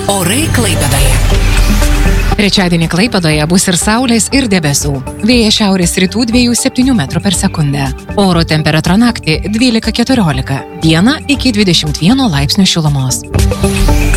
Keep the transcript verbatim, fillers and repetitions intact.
Orai Klaipėdoje. Trečiadienį Klaipėdoje bus ir saulės, ir debesų. Vėjas šiaurės rytų dviejų septynių metrų per sekundę. Oro temperatūra naktį dvylika keturiolika, dieną iki dvidešimt vieno laipsnių šilumos.